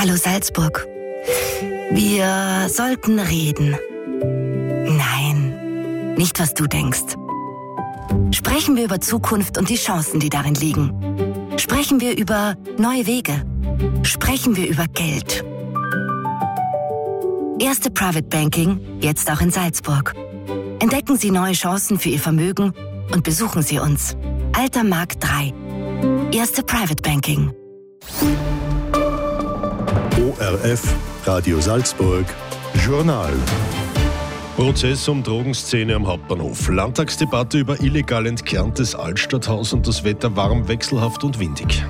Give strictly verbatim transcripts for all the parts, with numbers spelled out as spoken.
Hallo Salzburg. Wir sollten reden. Nein, nicht was du denkst. Sprechen wir über Zukunft und die Chancen, die darin liegen. Sprechen wir über neue Wege. Sprechen wir über Geld. Erste Private Banking, jetzt auch in Salzburg. Entdecken Sie neue Chancen für Ihr Vermögen und besuchen Sie uns. Alter Markt drei. Erste Private Banking. O R F, Radio Salzburg, Journal. Prozess um Drogenszene am Hauptbahnhof. Landtagsdebatte über illegal entkerntes Altstadthaus und das Wetter warm, wechselhaft und windig.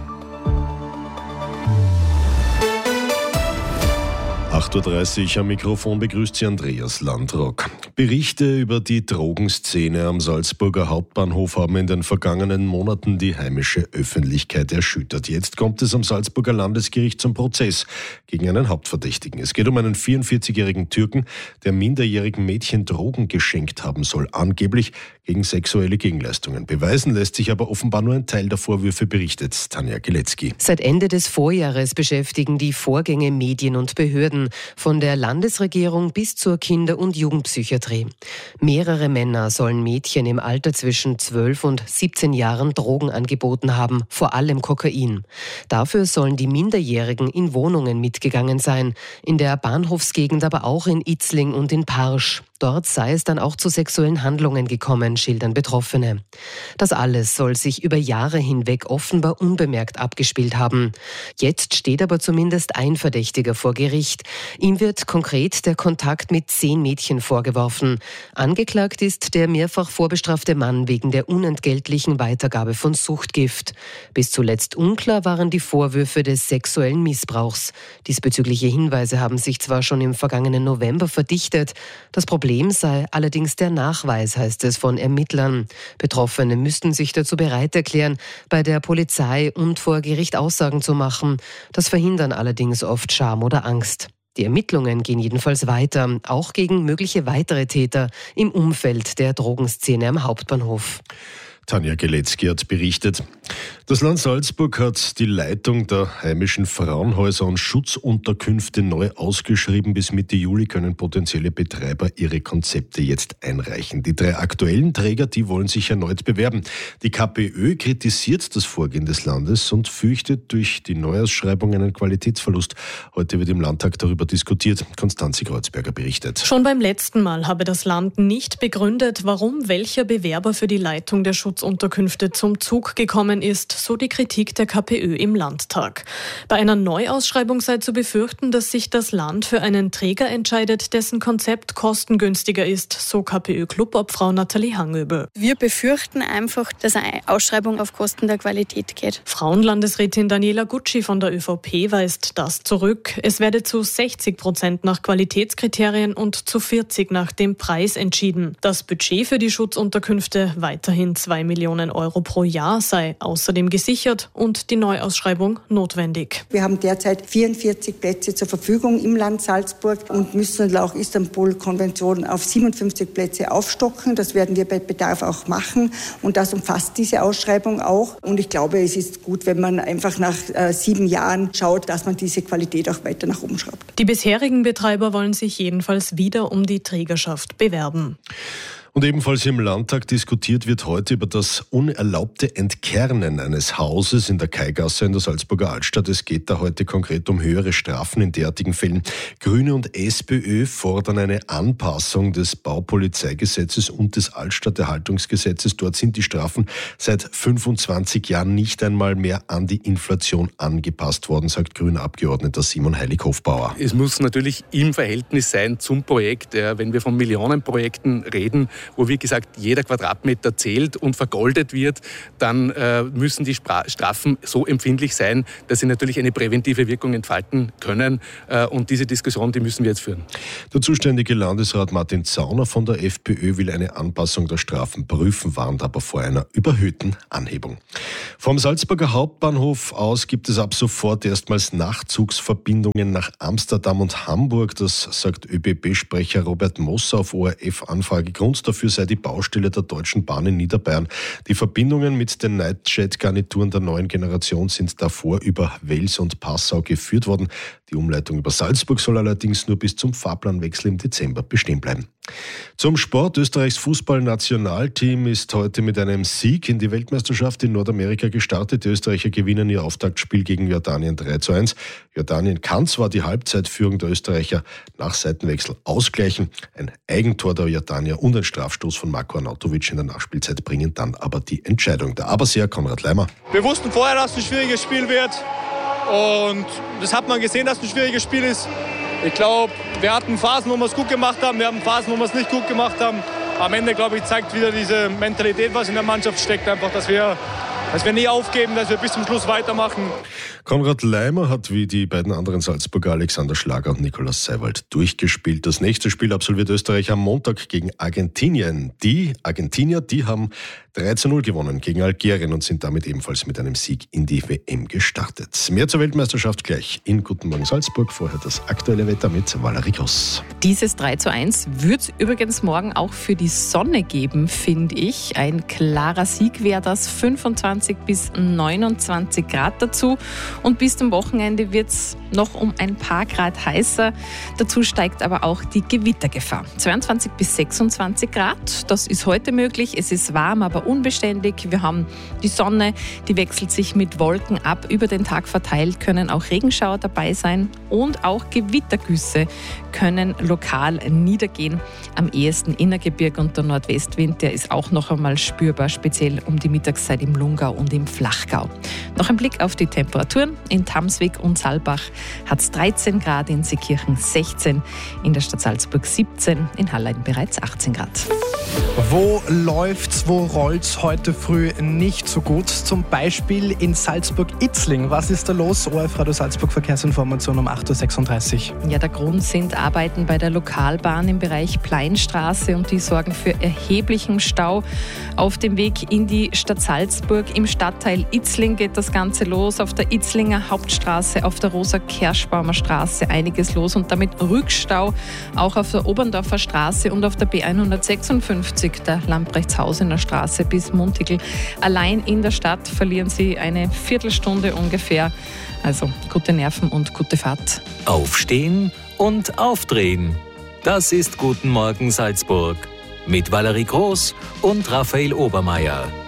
acht Uhr dreißig am Mikrofon begrüßt Sie Andreas Landrock. Berichte über die Drogenszene am Salzburger Hauptbahnhof haben in den vergangenen Monaten die heimische Öffentlichkeit erschüttert. Jetzt kommt es am Salzburger Landesgericht zum Prozess gegen einen Hauptverdächtigen. Es geht um einen vierundvierzigjährigen Türken, der minderjährigen Mädchen Drogen geschenkt haben soll, angeblich gegen sexuelle Gegenleistungen. Beweisen lässt sich aber offenbar nur ein Teil der Vorwürfe, berichtet Tanja Gilecki. Seit Ende des Vorjahres beschäftigen die Vorgänge Medien und Behörden, von der Landesregierung bis zur Kinder- und Jugendpsychiatrie. Mehrere Männer sollen Mädchen im Alter zwischen zwölf und siebzehn Jahren Drogen angeboten haben, vor allem Kokain. Dafür sollen die Minderjährigen in Wohnungen mitgegangen sein, in der Bahnhofsgegend aber auch in Itzling und in Parsch. Dort sei es dann auch zu sexuellen Handlungen gekommen, schildern Betroffene. Das alles soll sich über Jahre hinweg offenbar unbemerkt abgespielt haben. Jetzt steht aber zumindest ein Verdächtiger vor Gericht. Ihm wird konkret der Kontakt mit zehn Mädchen vorgeworfen. Angeklagt ist der mehrfach vorbestrafte Mann wegen der unentgeltlichen Weitergabe von Suchtgift. Bis zuletzt unklar waren die Vorwürfe des sexuellen Missbrauchs. Diesbezügliche Hinweise haben sich zwar schon im vergangenen November verdichtet. Das Problem Problem sei allerdings der Nachweis, heißt es von Ermittlern. Betroffene müssten sich dazu bereit erklären, bei der Polizei und vor Gericht Aussagen zu machen. Das verhindern allerdings oft Scham oder Angst. Die Ermittlungen gehen jedenfalls weiter, auch gegen mögliche weitere Täter im Umfeld der Drogenszene am Hauptbahnhof. Tanja Gilecki hat berichtet. Das Land Salzburg hat die Leitung der heimischen Frauenhäuser und Schutzunterkünfte neu ausgeschrieben. Bis Mitte Juli können potenzielle Betreiber ihre Konzepte jetzt einreichen. Die drei aktuellen Träger, die wollen sich erneut bewerben. Die KPÖ kritisiert das Vorgehen des Landes und fürchtet durch die Neuausschreibung einen Qualitätsverlust. Heute wird im Landtag darüber diskutiert. Konstanze Kreuzberger berichtet. Schon beim letzten Mal habe das Land nicht begründet, warum welcher Bewerber für die Leitung der Schutzunterkünfte zum Zug gekommen ist, so die Kritik der KPÖ im Landtag. Bei einer Neuausschreibung sei zu befürchten, dass sich das Land für einen Träger entscheidet, dessen Konzept kostengünstiger ist, so KPÖ-Clubobfrau Nathalie Hangöbel. Wir befürchten einfach, dass eine Ausschreibung auf Kosten der Qualität geht. Frauenlandesrätin Daniela Gutschi von der ÖVP weist das zurück. Es werde zu sechzig Prozent nach Qualitätskriterien und zu vierzig nach dem Preis entschieden. Das Budget für die Schutzunterkünfte, weiterhin zwei Millionen Euro pro Jahr, sei außerdem gesichert und die Neuausschreibung notwendig. Wir haben derzeit vierundvierzig Plätze zur Verfügung im Land Salzburg und müssen laut Istanbul-Konvention auf siebenundfünfzig Plätze aufstocken. Das werden wir bei Bedarf auch machen und das umfasst diese Ausschreibung auch. Und ich glaube, es ist gut, wenn man einfach nach äh, sieben Jahren schaut, dass man diese Qualität auch weiter nach oben schraubt. Die bisherigen Betreiber wollen sich jedenfalls wieder um die Trägerschaft bewerben. Und ebenfalls im Landtag diskutiert wird heute über das unerlaubte Entkernen eines Hauses in der Kaigasse in der Salzburger Altstadt. Es geht da heute konkret um höhere Strafen in derartigen Fällen. Grüne und SPÖ fordern eine Anpassung des Baupolizeigesetzes und des Altstadterhaltungsgesetzes. Dort sind die Strafen seit fünfundzwanzig Jahren nicht einmal mehr an die Inflation angepasst worden, sagt grüner Abgeordneter Simon Heilig-Hofbauer. Es muss natürlich im Verhältnis sein zum Projekt. Wenn wir von Millionenprojekten reden, wo, wie gesagt, jeder Quadratmeter zählt und vergoldet wird, dann äh, müssen die Spra- Strafen so empfindlich sein, dass sie natürlich eine präventive Wirkung entfalten können. Äh, und diese Diskussion, die müssen wir jetzt führen. Der zuständige Landesrat Martin Zauner von der FPÖ will eine Anpassung der Strafen prüfen, warnt aber vor einer überhöhten Anhebung. Vom Salzburger Hauptbahnhof aus gibt es ab sofort erstmals Nachzugsverbindungen nach Amsterdam und Hamburg. Das sagt ÖBB-Sprecher Robert Moser auf O R F-Anfrage. Grund dafür dafür sei die Baustelle der Deutschen Bahn in Niederbayern. Die Verbindungen mit den Nightjet-Garnituren der neuen Generation sind davor über Wels und Passau geführt worden. Die Umleitung über Salzburg soll allerdings nur bis zum Fahrplanwechsel im Dezember bestehen bleiben. Zum Sport. Österreichs Fußballnationalteam ist heute mit einem Sieg in die Weltmeisterschaft in Nordamerika gestartet. Die Österreicher gewinnen ihr Auftaktspiel gegen Jordanien drei zu eins. Jordanien kann zwar die Halbzeitführung der Österreicher nach Seitenwechsel ausgleichen. Ein Eigentor der Jordanier und ein Strafstoß von Marko Arnautovic in der Nachspielzeit bringen dann aber die Entscheidung. Der Aberseher Konrad Leimer. Wir wussten vorher, dass es ein schwieriges Spiel wird. Und das hat man gesehen, dass es ein schwieriges Spiel ist. Ich glaube, wir hatten Phasen, wo wir es gut gemacht haben, wir haben Phasen, wo wir es nicht gut gemacht haben. Am Ende, glaube ich, zeigt wieder diese Mentalität, was in der Mannschaft steckt, einfach, dass wir, dass wir nie aufgeben, dass wir bis zum Schluss weitermachen. Konrad Leimer hat wie die beiden anderen Salzburger Alexander Schlager und Nikolaus Seiwald durchgespielt. Das nächste Spiel absolviert Österreich am Montag gegen Argentinien. Die Argentinier, die haben drei zu null gewonnen gegen Algerien und sind damit ebenfalls mit einem Sieg in die W M gestartet. Mehr zur Weltmeisterschaft gleich in Guten Morgen Salzburg. Vorher das aktuelle Wetter mit Valerie Gross. Dieses drei zu eins wird es übrigens morgen auch für die Sonne geben, finde ich. Ein klarer Sieg wäre das. fünfundzwanzig bis neunundzwanzig Grad dazu. Und bis zum Wochenende wird es noch um ein paar Grad heißer. Dazu steigt aber auch die Gewittergefahr. zweiundzwanzig bis sechsundzwanzig Grad, das ist heute möglich. Es ist warm, aber unbeständig. Wir haben die Sonne, die wechselt sich mit Wolken ab. Über den Tag verteilt können auch Regenschauer dabei sein und auch Gewittergüsse können lokal niedergehen. Am ehesten Innergebirge und der Nordwestwind, der ist auch noch einmal spürbar, speziell um die Mittagszeit im Lungau und im Flachgau. Noch ein Blick auf die Temperaturen. In Tamsweg und Saalbach hat es dreizehn Grad, in Seekirchen sechzehn, in der Stadt Salzburg siebzehn, in Hallein bereits achtzehn Grad. Wo läuft's, wo rollt's heute früh nicht so gut? Zum Beispiel in Salzburg-Itzling. Was ist da los? O R F Radio Salzburg Verkehrsinformation um acht Uhr sechsunddreißig. Ja, der Grund sind Arbeiten bei der Lokalbahn im Bereich Pleinstraße und die sorgen für erheblichen Stau auf dem Weg in die Stadt Salzburg. Im Stadtteil Itzling geht das Ganze los. Auf der Itzlinger Hauptstraße, auf der Rosa-Kerschbaumer Straße einiges los und damit Rückstau auch auf der Oberndorfer Straße und auf der B hundertsechsundfünfzig, der Lamprechtshausener Straße bis Muntigl. Allein in der Stadt verlieren Sie eine Viertelstunde ungefähr. Also gute Nerven und gute Fahrt. Aufstehen und aufdrehen. Das ist Guten Morgen Salzburg mit Valerie Groß und Raphael Obermeier.